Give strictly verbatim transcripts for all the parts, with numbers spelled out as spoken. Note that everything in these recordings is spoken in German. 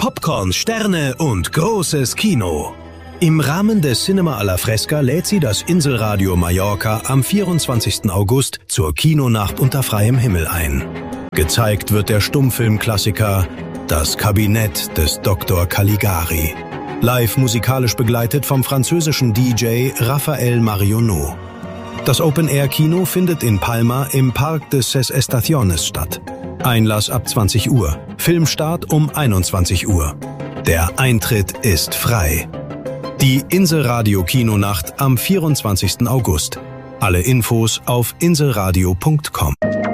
Popcorn, Sterne und großes Kino. Im Rahmen des Cinema alla Fresca lädt sie das Inselradio Mallorca am vierundzwanzigsten August zur Kinonacht unter freiem Himmel ein. Gezeigt wird der Stummfilmklassiker Das Kabinett des Doktor Caligari. Live musikalisch begleitet vom französischen D J Raphael Marionneau. Das Open-Air-Kino findet in Palma im Parque de Ses Estaciones statt. Einlass ab zwanzig Uhr. Filmstart um einundzwanzig Uhr. Der Eintritt ist frei. Die Inselradio-Kinonacht am vierundzwanzigsten August. Alle Infos auf inselradio punkt com.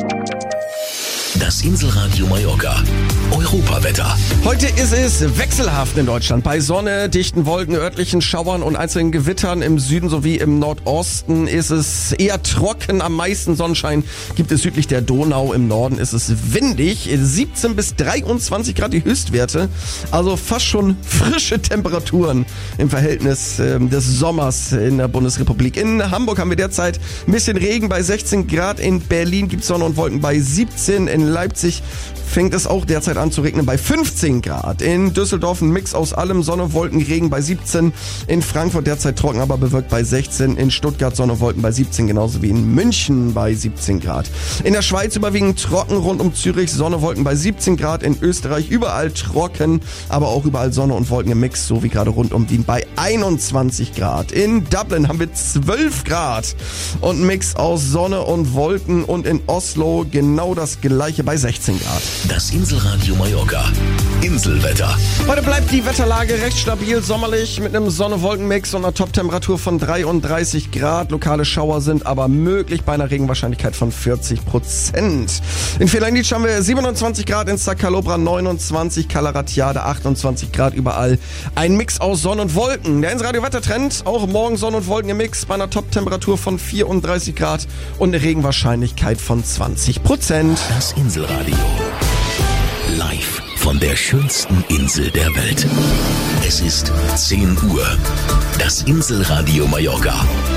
Das Inselradio Mallorca. Europawetter. Heute ist es wechselhaft in Deutschland. Bei Sonne, dichten Wolken, örtlichen Schauern und einzelnen Gewittern im Süden sowie im Nordosten ist es eher trocken. Am meisten Sonnenschein gibt es südlich der Donau. Im Norden ist es windig. siebzehn bis dreiundzwanzig Grad die Höchstwerte. Also fast schon frische Temperaturen im Verhältnis äh, des Sommers in der Bundesrepublik. In Hamburg haben wir derzeit ein bisschen Regen bei sechzehn Grad. In Berlin gibt es Sonne und Wolken bei siebzehn. In Leipzig fängt es auch derzeit an zu regnen bei fünfzehn Grad. In Düsseldorf ein Mix aus allem, Sonne, Wolken, Regen bei siebzehn. In Frankfurt derzeit trocken, aber bewölkt bei sechzehn. In Stuttgart Sonne, Wolken bei siebzehn, genauso wie in München bei siebzehn Grad. In der Schweiz überwiegend trocken, rund um Zürich Sonne, Wolken bei siebzehn Grad. In Österreich überall trocken, aber auch überall Sonne und Wolken im Mix, so wie gerade rund um Wien bei einundzwanzig Grad. In Dublin haben wir zwölf Grad und ein Mix aus Sonne und Wolken, und in Oslo genau das gleiche bei sechzehn Grad. Das Inselradio Mallorca. Inselwetter. Heute bleibt die Wetterlage recht stabil sommerlich mit einem Sonne-Wolken-Mix und einer Top-Temperatur von dreiunddreißig Grad. Lokale Schauer sind aber möglich bei einer Regenwahrscheinlichkeit von vierzig Prozent. In Felanitsch haben wir siebenundzwanzig Grad, in Sakalobra neunundzwanzig, Kalaratiade achtundzwanzig Grad, überall ein Mix aus Sonne und Wolken. Der Inselradio-Wettertrend, auch morgen Sonne und Wolken im Mix bei einer Top-Temperatur von vierunddreißig Grad und eine Regenwahrscheinlichkeit von zwanzig Prozent. Das Inselradio. Live von der schönsten Insel der Welt. Es ist zehn Uhr. Das Inselradio Mallorca.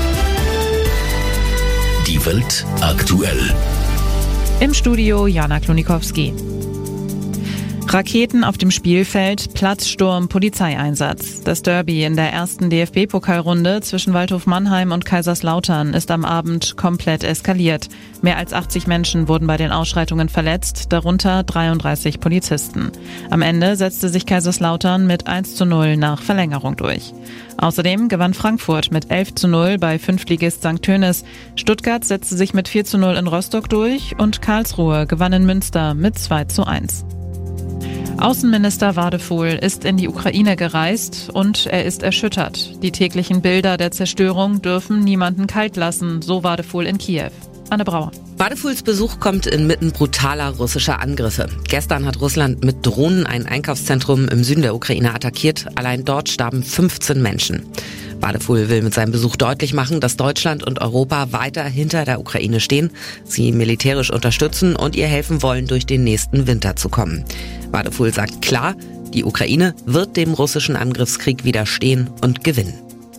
Die Welt aktuell. Im Studio Jana Klonikowski. Raketen auf dem Spielfeld, Platzsturm, Polizeieinsatz. Das Derby in der ersten D F B-Pokalrunde zwischen Waldhof Mannheim und Kaiserslautern ist am Abend komplett eskaliert. Mehr als achtzig Menschen wurden bei den Ausschreitungen verletzt, darunter dreiunddreißig Polizisten. Am Ende setzte sich Kaiserslautern mit eins zu null nach Verlängerung durch. Außerdem gewann Frankfurt mit elf zu null bei Fünftligist Sankt Tönis. Stuttgart setzte sich mit vier zu null in Rostock durch und Karlsruhe gewann in Münster mit zwei zu eins. Außenminister Wadefuhl ist in die Ukraine gereist und er ist erschüttert. Die täglichen Bilder der Zerstörung dürfen niemanden kalt lassen, so Wadefuhl in Kiew. Anne Brauer. Wadefuhls Besuch kommt inmitten brutaler russischer Angriffe. Gestern hat Russland mit Drohnen ein Einkaufszentrum im Süden der Ukraine attackiert. Allein dort starben fünfzehn Menschen. Wadefuhl will mit seinem Besuch deutlich machen, dass Deutschland und Europa weiter hinter der Ukraine stehen, sie militärisch unterstützen und ihr helfen wollen, durch den nächsten Winter zu kommen. Wadefuhl sagt klar, die Ukraine wird dem russischen Angriffskrieg widerstehen und gewinnen.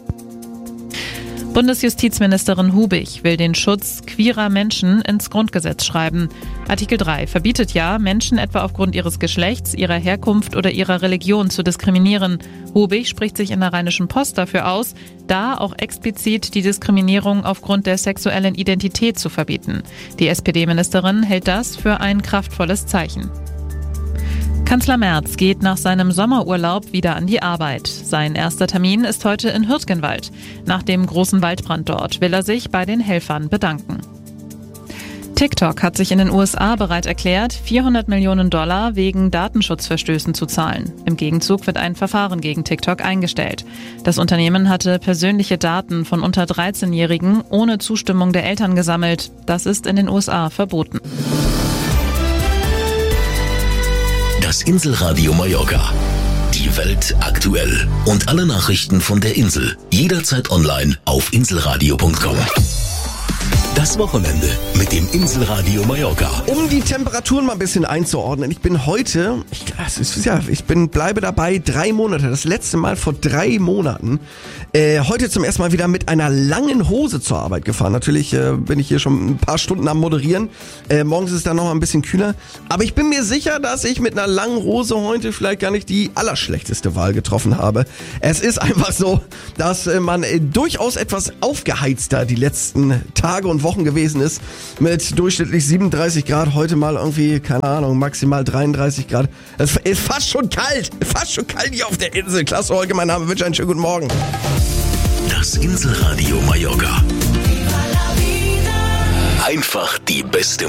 Bundesjustizministerin Hubig will den Schutz queerer Menschen ins Grundgesetz schreiben. Artikel drei verbietet ja, Menschen etwa aufgrund ihres Geschlechts, ihrer Herkunft oder ihrer Religion zu diskriminieren. Hubig spricht sich in der Rheinischen Post dafür aus, da auch explizit die Diskriminierung aufgrund der sexuellen Identität zu verbieten. Die S P D-Ministerin hält das für ein kraftvolles Zeichen. Kanzler Merz geht nach seinem Sommerurlaub wieder an die Arbeit. Sein erster Termin ist heute in Hürtgenwald. Nach dem großen Waldbrand dort will er sich bei den Helfern bedanken. TikTok hat sich in den U S A bereit erklärt, vierhundert Millionen Dollar wegen Datenschutzverstößen zu zahlen. Im Gegenzug wird ein Verfahren gegen TikTok eingestellt. Das Unternehmen hatte persönliche Daten von unter dreizehnjährigen ohne Zustimmung der Eltern gesammelt. Das ist in den U S A verboten. Das Inselradio Mallorca. Die Welt aktuell. Und alle Nachrichten von der Insel. Jederzeit online auf inselradio punkt com. Das Das Wochenende mit dem Inselradio Mallorca. Um die Temperaturen mal ein bisschen einzuordnen. Ich bin heute, ich, es ist, ja, ich bin, bleibe dabei, drei Monate, das letzte Mal vor drei Monaten, äh, heute zum ersten Mal wieder mit einer langen Hose zur Arbeit gefahren. Natürlich äh, bin ich hier schon ein paar Stunden am Moderieren. Äh, morgens ist es dann noch mal ein bisschen kühler. Aber ich bin mir sicher, dass ich mit einer langen Hose heute vielleicht gar nicht die allerschlechteste Wahl getroffen habe. Es ist einfach so, dass äh, man äh, durchaus etwas aufgeheizter die letzten Tage und Wochen gewesen ist. Mit durchschnittlich siebenunddreißig Grad, heute mal irgendwie, keine Ahnung, maximal dreiunddreißig Grad. Es ist fast schon kalt, fast schon kalt hier auf der Insel. Klasse, Holger, mein Name, wünsche einen schönen guten Morgen. Das Inselradio Mallorca. Einfach die beste